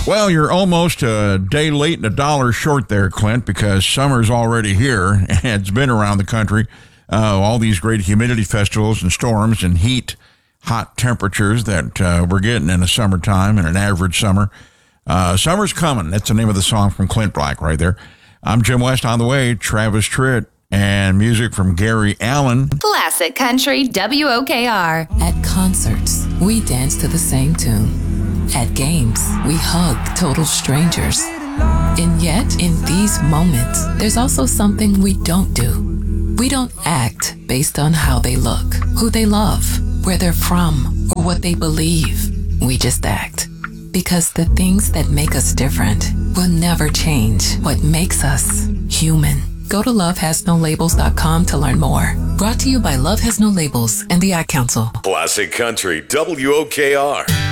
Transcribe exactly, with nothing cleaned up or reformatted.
Well, you're almost a day late and a dollar short there, Clint, because summer's already here and it's been around the country. Uh, all these great humidity festivals and storms and heat, hot temperatures that uh, we're getting in the summertime and an average summer. Uh, summer's coming. That's the name of the song from Clint Black right there. I'm Jim West on the way, Travis Tritt, and music from Gary Allan. Classic Country W O K R. At concerts, we dance to the same tune. At games, we hug total strangers. And yet, in these moments, there's also something we don't do. We don't act based on how they look, who they love, where they're from, or what they believe. We just act. Because the things that make us different will never change what makes us human. Go to love has no labels dot com to learn more. Brought to you by Love Has No Labels and the Ad Council. Classic Country W O K R.